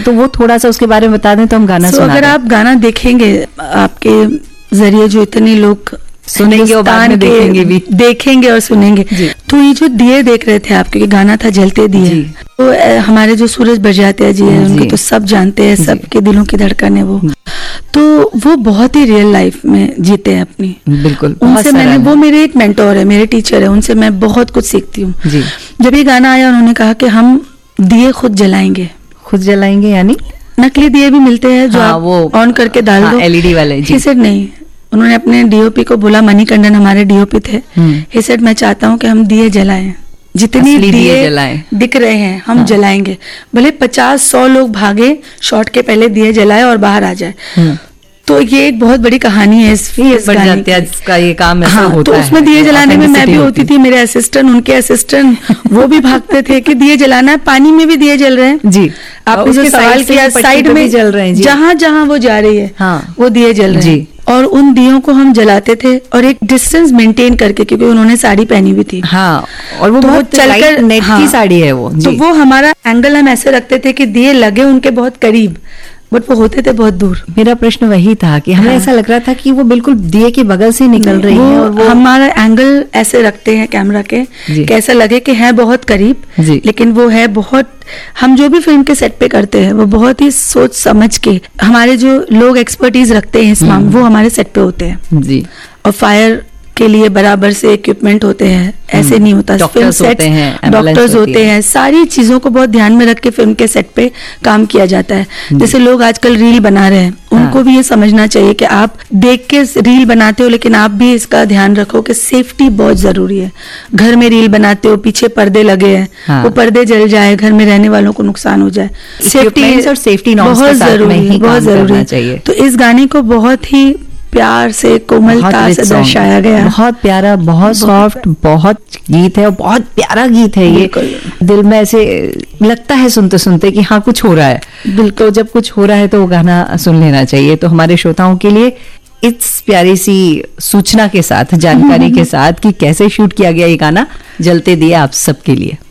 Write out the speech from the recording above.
तो वो थोड़ा सा उसके बारे में बता दें तो हम गाना सुना अगर आप गाना देखेंगे, आपके जरिए जो इतने लोग सुनेंगे और बाद में देखेंगे और सुनेंगे, तो ये जो दिए देख रहे थे आप, क्योंकि गाना था जलते दिए, तो हमारे जो सूरज बरजात्या जी है उनको तो सब जानते हैं, सबके दिलों की धड़कन है वो, तो वो बहुत ही रियल लाइफ में जीते हैं अपनी। बिल्कुल, उनसे मैंने, वो मेरे एक मेंटोर है, मेरे टीचर है, उनसे मैं बहुत कुछ सीखती हूँ। जब ये गाना आया उन्होंने कहा कि हम दिए खुद जलाएंगे। खुद जलाएंगे यानी नकली दिए भी मिलते हैं जो आप वो ऑन करके डाल दो, एलईडी वाले। ही सेड नहीं, उन्होंने अपने डीओपी को बोला, मणिकंदन हमारे डीओपी थे, ही सेड मैं चाहता हूँ कि हम दिए जलाएं, जितने दिए दिख रहे हैं हम जलाएंगे, भले 50-100 लोग भागे शॉट के पहले दिए जलाए और बाहर आ जाए। तो ये एक बहुत बड़ी कहानी है इस गाने का, ये काम ऐसा होता तो उसमें दिए जलाने में मैं भी होती थी, मेरे असिस्टेंट, उनके असिस्टेंट वो भी भागते थे कि दिए जलाना है, पानी में भी दिए जल रहे हैं जी। आपने जो सवाल किया, साइड में जल रहे हैं, जहां जहां वो जा रही है वो दिए जल रहे हैं, और उन दियों को हम जलाते थे और एक डिस्टेंस मेंटेन करके, क्योंकि उन्होंने साड़ी पहनी हुई थी और वो बहुत चलकर नेट की साड़ी है वो, तो वो हमारा एंगल हम ऐसे रखते थे कि दिए लगे उनके बहुत करीब, बट वो होते थे बहुत दूर। मेरा प्रश्न वही था कि हमें ऐसा लग रहा था कि वो बिल्कुल दिए के बगल से निकल रही है, और वो हमारा एंगल ऐसे रखते हैं कैमरा के कि ऐसा लगे कि है बहुत करीब, लेकिन वो है बहुत, हम जो भी फिल्म के सेट पे करते हैं वो बहुत ही सोच समझ के, हमारे जो लोग एक्सपर्टीज रखते हैं इस मामले, वो हमारे सेट पे होते हैं जी। और फायर के लिए बराबर से इक्विपमेंट होते हैं, ऐसे नहीं होता, फिल्म सेट डॉक्टर्स होते हैं, सारी चीजों को बहुत ध्यान में रख के फिल्म के सेट पे काम किया जाता है। जैसे लोग आजकल रील बना रहे हैं, उनको भी ये समझना चाहिए कि आप देख के रील बनाते हो, लेकिन आप भी इसका ध्यान रखो कि सेफ्टी बहुत जरूरी है। घर में रील बनाते हो, पीछे पर्दे लगे हैं, वो पर्दे जल जाए, घर में रहने वालों को नुकसान हो जाए, सेफ्टी और सेफ्टी बहुत जरूरी है, बहुत जरूरी है। तो इस गाने को बहुत ही प्यार से, कोमलता से दर्शाया गया, बहुत प्यारा, बहुत सॉफ्ट, बहुत गीत है और बहुत प्यारा गीत है ये, दिल में ऐसे लगता है सुनते सुनते कि हाँ कुछ हो रहा है। बिल्कुल, तो जब कुछ हो रहा है तो वो गाना सुन लेना चाहिए। तो हमारे श्रोताओं के लिए इस प्यारी सी सूचना के साथ, जानकारी के साथ कि कैसे शूट किया गया ये गाना जलते दिए, आप सबके लिए